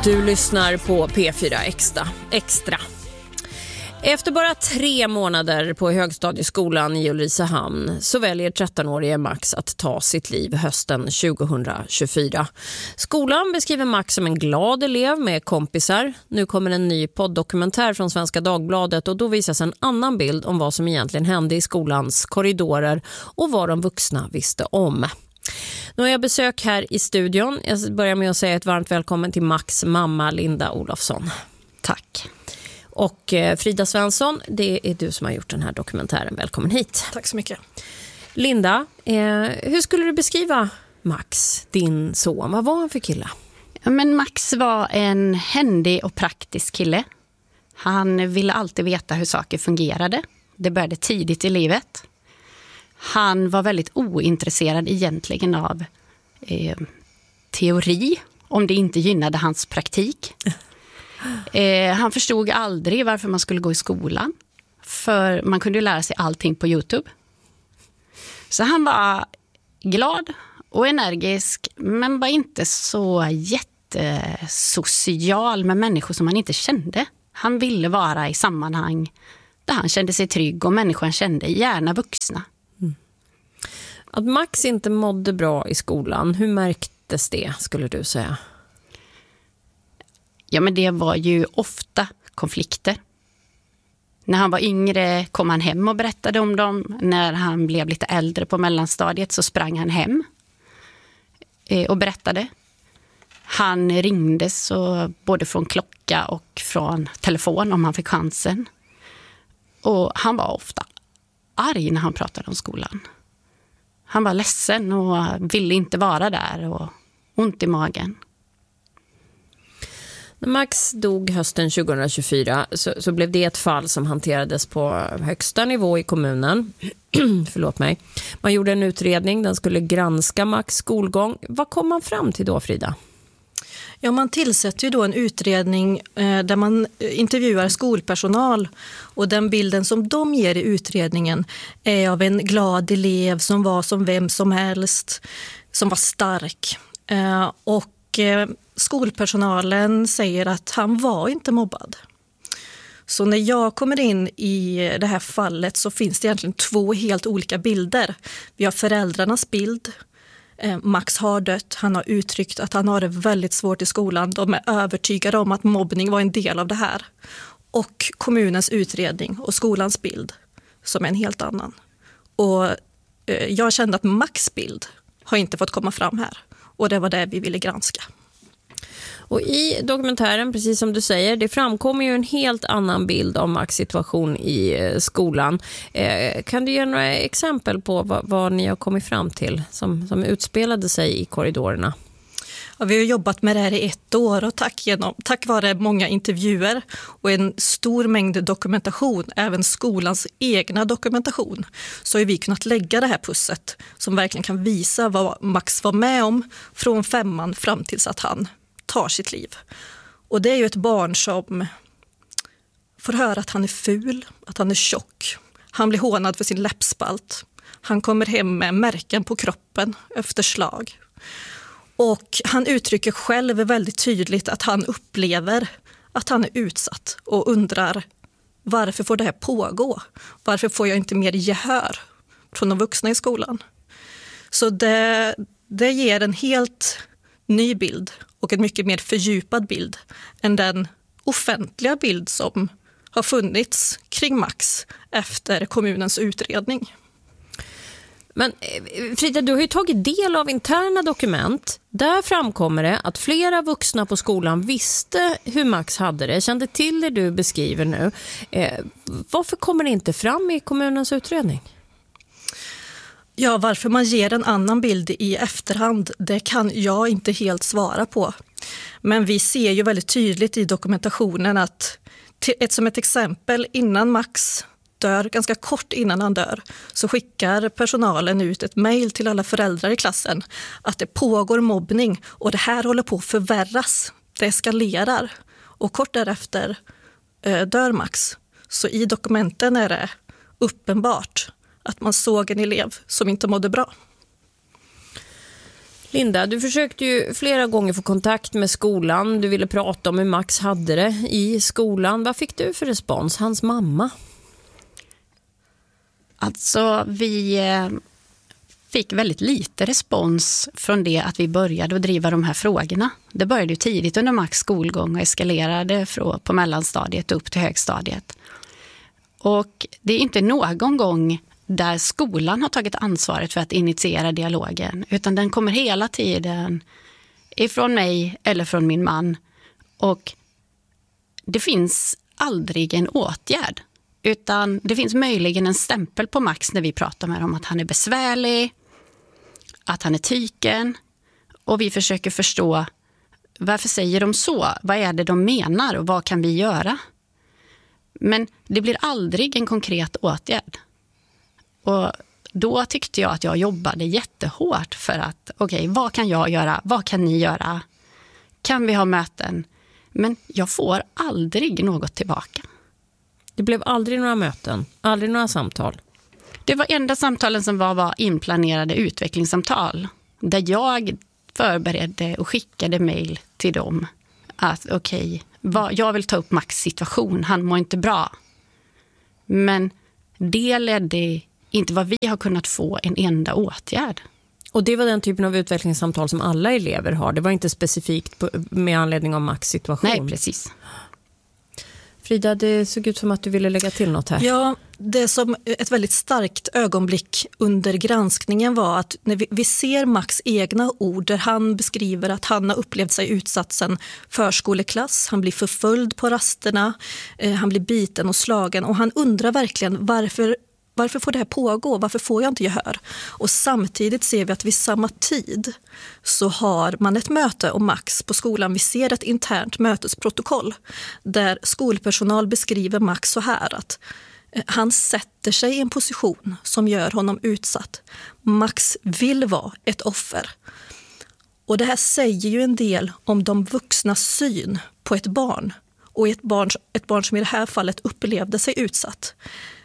Du lyssnar på P4 Extra. Efter bara 3 månader på högstadieskolan i Ulricehamn så väljer 13-årige Max att ta sitt liv hösten 2024. Skolan beskriver Max som en glad elev med kompisar. Nu kommer en ny podddokumentär från Svenska Dagbladet och då visas en annan bild om vad som egentligen hände i skolans korridorer och vad de vuxna visste om. Nu har jag besök här i studion. Jag börjar med att säga ett varmt välkommen till Max mamma Linda Olofsson. Tack. Och Frida Svensson, det är du som har gjort den här dokumentären. Välkommen hit. Tack så mycket. Linda, hur skulle du beskriva Max, din son? Vad var han för kille? Ja, men Max var en händig och praktisk kille. Han ville alltid veta hur saker fungerade. Det började tidigt i livet. Han var väldigt ointresserad egentligen av teori, om det inte gynnade hans praktik. Han förstod aldrig varför man skulle gå i skolan, för man kunde lära sig allting på YouTube. Så han var glad och energisk, men var inte så jättesocial med människor som han inte kände. Han ville vara i sammanhang där han kände sig trygg och människan kände, gärna vuxna. Att Max inte mådde bra i skolan, hur märktes det, skulle du säga? Ja, men det var ju ofta konflikter. När han var yngre kom han hem och berättade om dem. När han blev lite äldre på mellanstadiet så sprang han hem och berättade. Han ringde så både från klocka och från telefon om han fick chansen. Och han var ofta arg när han pratade om skolan. Han var ledsen och ville inte vara där och ont i magen. När Max dog hösten 2024 så blev det ett fall som hanterades på högsta nivå i kommunen. Förlåt mig. Man gjorde en utredning, den skulle granska Max skolgång. Vad kom man fram till då, Frida? Ja, man tillsätter ju då en utredning där man intervjuar skolpersonal, och den bilden som de ger i utredningen är av en glad elev som var som vem som helst, som var stark. Och skolpersonalen säger att han var inte mobbad. Så när jag kommer in i det här fallet så finns det egentligen 2 helt olika bilder. Vi har föräldrarnas bild. Max har dött, han har uttryckt att han har det väldigt svårt i skolan. De är övertygade om att mobbning var en del av det här. Och kommunens utredning och skolans bild som är en helt annan. Och jag kände att Max bild har inte fått komma fram här. Och det var det vi ville granska. Och i dokumentären, precis som du säger, det framkommer ju en helt annan bild av Max situation i skolan. Kan du ge några exempel på vad ni har kommit fram till som utspelade sig i korridorerna? Ja, vi har jobbat med det här i 1 år och tack vare många intervjuer och en stor mängd dokumentation, även skolans egna dokumentation, så har vi kunnat lägga det här pusset som verkligen kan visa vad Max var med om från 5:an fram tills att han tar sitt liv. Och det är ju ett barn som får höra att han är ful, att han är tjock. Han blir hånad för sin läppspalt. Han kommer hem med märken på kroppen efter slag. Och han uttrycker själv väldigt tydligt att han upplever att han är utsatt och undrar, varför får det här pågå? Varför får jag inte mer gehör från de vuxna i skolan? Så det ger en helt ny bild och en mycket mer fördjupad bild än den offentliga bild som har funnits kring Max efter kommunens utredning. Men Frida, du har ju tagit del av interna dokument. Där framkommer det att flera vuxna på skolan visste hur Max hade det, kände till det du beskriver nu. Varför kommer det inte fram i kommunens utredning? Ja, varför man ger en annan bild i efterhand, det kan jag inte helt svara på. Men vi ser ju väldigt tydligt i dokumentationen att, som ett exempel, innan Max dör, ganska kort innan han dör, så skickar personalen ut ett mejl till alla föräldrar i klassen att det pågår mobbning och det här håller på att förvärras. Det eskalerar. Och kort därefter dör Max. Så i dokumenten är det uppenbart att man såg en elev som inte mådde bra. Linda, du försökte ju flera gånger få kontakt med skolan. Du ville prata om hur Max hade det i skolan. Vad fick du för respons, hans mamma? Alltså, vi fick väldigt lite respons från det att vi började att driva de här frågorna. Det började ju tidigt under Max skolgång och eskalerade på mellanstadiet upp till högstadiet. Och det är inte någon gång där skolan har tagit ansvaret för att initiera dialogen, utan den kommer hela tiden ifrån mig eller från min man. Och det finns aldrig en åtgärd, utan det finns möjligen en stämpel på Max när vi pratar med dem att han är besvärlig, att han är tyken, och vi försöker förstå varför säger de så? Vad är det de menar och vad kan vi göra? Men det blir aldrig en konkret åtgärd. Och då tyckte jag att jag jobbade jättehårt för att okej, vad kan jag göra? Vad kan ni göra? Kan vi ha möten? Men jag får aldrig något tillbaka. Det blev aldrig några möten, aldrig några samtal. Det var enda samtalen som var inplanerade utvecklingssamtal. Där jag förberedde och skickade mejl till dem. Att okej, jag vill ta upp Max situation, han mår inte bra. Men det ledde inte vad vi har kunnat få en enda åtgärd. Och det var den typen av utvecklingssamtal som alla elever har. Det var inte specifikt med anledning av Max situation. Nej, precis. Frida, det såg ut som att du ville lägga till något här. Ja, det som ett väldigt starkt ögonblick under granskningen var att när vi ser Max egna ord där han beskriver att han har upplevt sig utsatt sedan förskoleklass, han blir förföljd på rasterna, han blir biten och slagen, och han undrar verkligen varför får det här pågå? Varför får jag inte gehör? Och samtidigt ser vi att vid samma tid så har man ett möte om Max på skolan. Vi ser ett internt mötesprotokoll där skolpersonal beskriver Max så här att han sätter sig i en position som gör honom utsatt. Max vill vara ett offer. Och det här säger ju en del om de vuxnas syn på ett barn. Och ett barn som i det här fallet upplevde sig utsatt.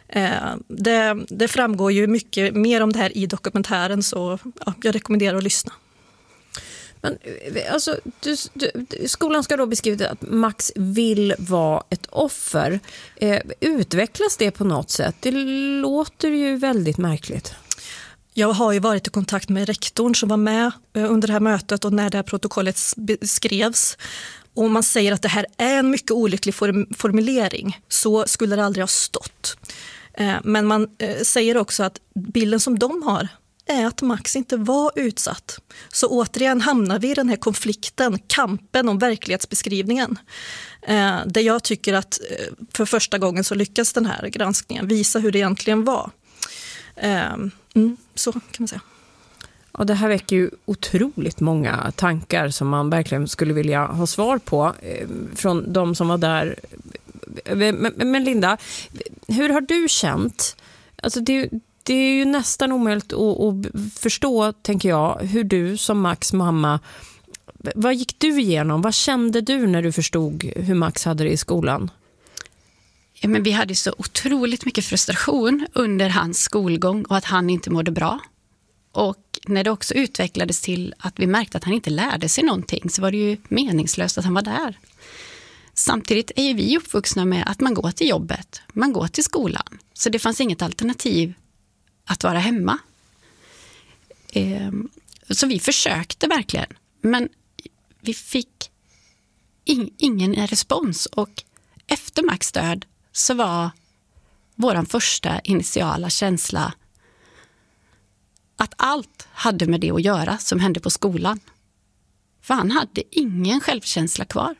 Det framgår ju mycket mer om det här i dokumentären, så jag rekommenderar att lyssna. Men alltså, skolan ska då beskriva att Max vill vara ett offer. Utvecklas det på något sätt? Det låter ju väldigt märkligt. Jag har ju varit i kontakt med rektorn som var med under det här mötet och när det här protokollet skrevs. Och man säger att det här är en mycket olycklig formulering. Så skulle det aldrig ha stått. Men man säger också att bilden som de har är att Max inte var utsatt. Så återigen hamnar vi i den här konflikten, kampen om verklighetsbeskrivningen. Där jag tycker att för första gången så lyckas den här granskningen visa hur det egentligen var. Så kan man säga. Och det här väcker ju otroligt många tankar som man verkligen skulle vilja ha svar på från de som var där. Men Linda, hur har du känt? Alltså det är ju nästan omöjligt att förstå, tänker jag, hur du som Max mamma, vad gick du igenom? Vad kände du när du förstod hur Max hade det i skolan? Ja, men vi hade så otroligt mycket frustration under hans skolgång och att han inte mådde bra. Och när det också utvecklades till att vi märkte att han inte lärde sig någonting, så var det ju meningslöst att han var där. Samtidigt är ju vi uppvuxna med att man går till jobbet, man går till skolan. Så det fanns inget alternativ att vara hemma. Så vi försökte verkligen, men vi fick ingen respons. Och efter Max död så var vår första initiala känsla att allt hade med det att göra som hände på skolan. För han hade ingen självkänsla kvar.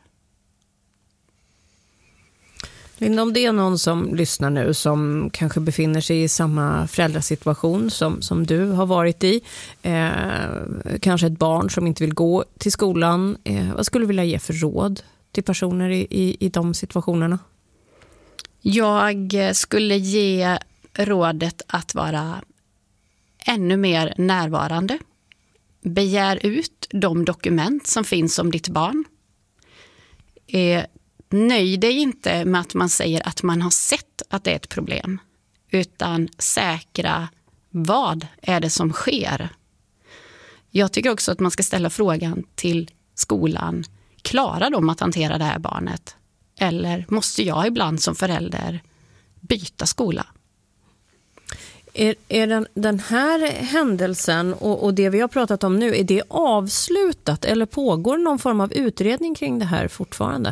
Linda, om det är någon som lyssnar nu som kanske befinner sig i samma föräldrasituation som du har varit i, kanske ett barn som inte vill gå till skolan, vad skulle du vilja ge för råd till personer i de situationerna? Jag skulle ge rådet att vara ännu mer närvarande. Begär ut de dokument som finns om ditt barn. Nöj dig inte med att man säger att man har sett att det är ett problem, utan säkra vad är det som sker. Jag tycker också att man ska ställa frågan till skolan. Klarar de att hantera det här barnet? Eller måste jag ibland som förälder byta skola? Är den här händelsen och det vi har pratat om nu, är det avslutat eller pågår någon form av utredning kring det här fortfarande?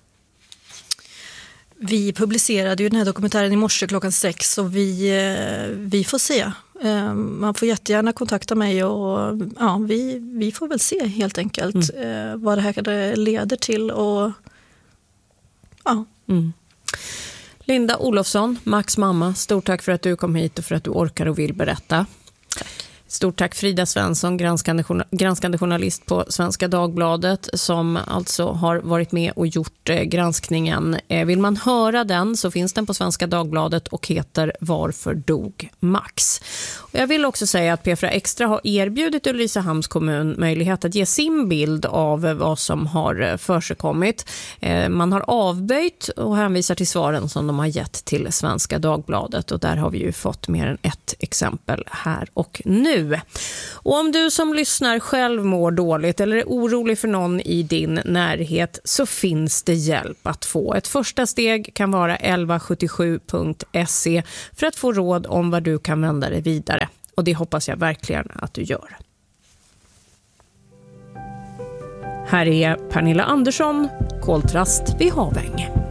Vi publicerade ju den här dokumentären i morse klockan 6 och vi får se. Man får jättegärna kontakta mig och ja, vi får väl se helt enkelt vad det här leder till. Och, ja. Linda Olofsson, Max mamma, stort tack för att du kom hit och för att du orkar och vill berätta. Tack. Stort tack Frida Svensson, granskande journalist på Svenska Dagbladet, som alltså har varit med och gjort granskningen. Vill man höra den så finns den på Svenska Dagbladet och heter Varför dog Max? Och jag vill också säga att P4 Extra har erbjudit Ulricehamns kommun möjlighet att ge sin bild av vad som har försigkommit. Man har avböjt och hänvisar till svaren som de har gett till Svenska Dagbladet, och där har vi ju fått mer än ett exempel här och nu. Och om du som lyssnar själv mår dåligt eller är orolig för någon i din närhet, så finns det hjälp att få. Ett första steg kan vara 1177.se för att få råd om vad du kan vända dig vidare. Och det hoppas jag verkligen att du gör. Här är Pernilla Andersson, koltrast vid Haväng.